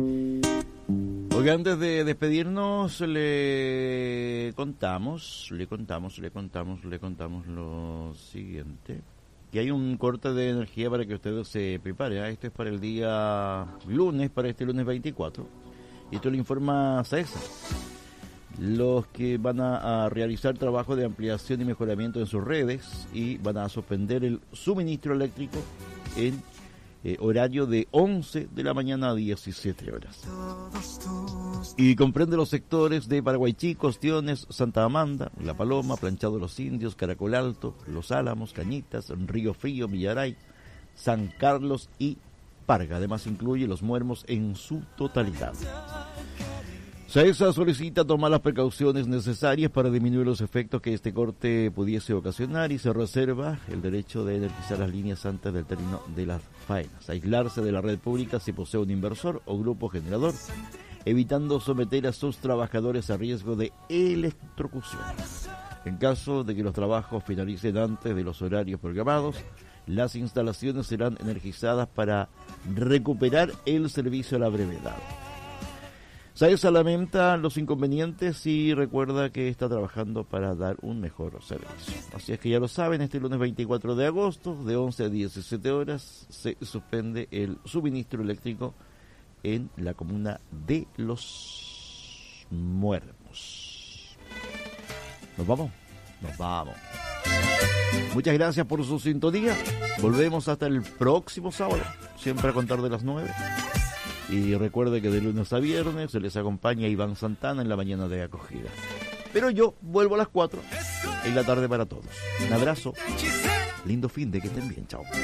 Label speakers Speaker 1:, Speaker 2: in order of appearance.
Speaker 1: Oiga, antes de despedirnos, le contamos lo siguiente. Que hay un corte de energía para que usted se prepare. Esto es para el día lunes, para este lunes 24. Y esto lo informa CESA. Los que van a realizar trabajo de ampliación y mejoramiento en sus redes y van a suspender el suministro eléctrico en horario de 11 de la mañana a 17 horas. Y comprende los sectores de Paraguaychico, Ostiones, Santa Amanda, La Paloma, Planchado de los Indios, Caracol Alto, Los Álamos, Cañitas, Río Frío, Villaray, San Carlos y Parga. Además incluye Los Muermos en su totalidad. CESA solicita tomar las precauciones necesarias para disminuir los efectos que este corte pudiese ocasionar y se reserva el derecho de energizar las líneas antes del término de las faenas. Aislarse de la red pública si posee un inversor o grupo generador, evitando someter a sus trabajadores a riesgo de electrocución. En caso de que los trabajos finalicen antes de los horarios programados, las instalaciones serán energizadas para recuperar el servicio a la brevedad. CESA lamenta los inconvenientes y recuerda que está trabajando para dar un mejor servicio. Así es que ya lo saben, este lunes 24 de agosto, de 11 a 17 horas, se suspende el suministro eléctrico en la comuna de Los Muermos. ¿Nos vamos? Nos vamos. Muchas gracias por su sintonía. Volvemos hasta el próximo sábado, siempre a contar de las 9. Y recuerde que de lunes a viernes se les acompaña Iván Santana en la mañana de acogida. Pero yo vuelvo a las 4 en la tarde para todos. Un abrazo. Lindo fin de que estén bien. Chao.